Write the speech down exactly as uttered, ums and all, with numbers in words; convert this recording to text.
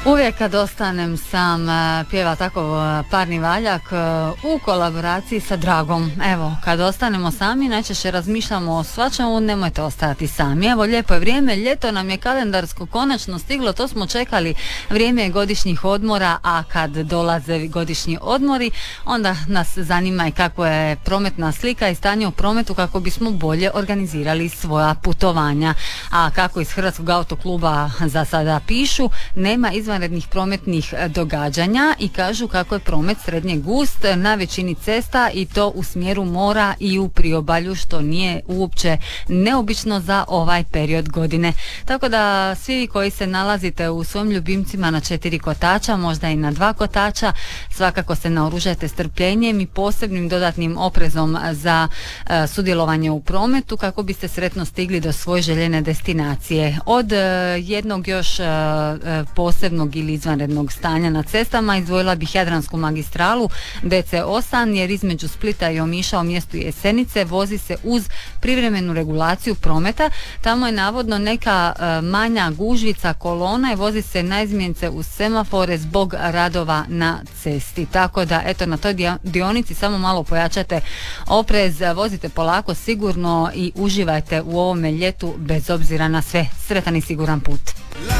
Uvijek kad ostanem sam pjeva tako Parni valjak u kolaboraciji sa Dragom. Evo, kad ostanemo sami najčešće razmišljamo o svačemu, nemojte ostajati sami. Evo, lijepo je vrijeme, ljeto nam je kalendarsko konačno stiglo, to smo čekali, vrijeme je godišnjih odmora, a kad dolaze godišnji odmori onda nas zanima i kako je prometna slika i stanje u prometu kako bismo bolje organizirali svoja putovanja. A kako iz Hrvatskog autokluba za sada pišu, nema izvanrednih prometnih događanja i kažu kako je promet srednje gust na većini cesta i to u smjeru mora i u priobalju, što nije uopće neobično za ovaj period godine. Tako da svi vi koji se nalazite u svojim ljubimcima na četiri kotača, možda i na dva kotača, svakako se naoružajte strpljenjem i posebnim dodatnim oprezom za uh, sudjelovanje u prometu kako biste sretno stigli do svoje željene destinacije. Od uh, jednog još uh, posebnog ili izvanrednog stanja na cestama izdvojila bih Jadransku magistralu D C osam, jer između Splita i Omiša u mjestu Jesenice vozi se uz privremenu regulaciju prometa. Tamo je navodno neka uh, manja gužvica kolona i vozi se na izmjenice uz semafore zbog radova na cesti. Tako da eto, na toj dionici samo malo pojačate oprez, vozite polako, sigurno i uživajte u ovome ljetu bez obzira na sve. Sretan i siguran put.